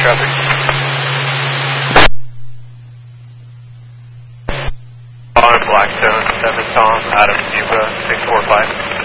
traffic. On Blackstone, 7 Tom, Adam Cuba, 645.